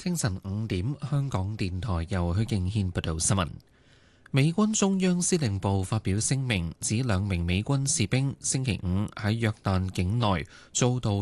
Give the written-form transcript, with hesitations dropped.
清晨5點，香港電台由許敬軒報道新聞。美軍中央司令部發表聲明，指2名美軍士兵星期五喺約旦境內遭到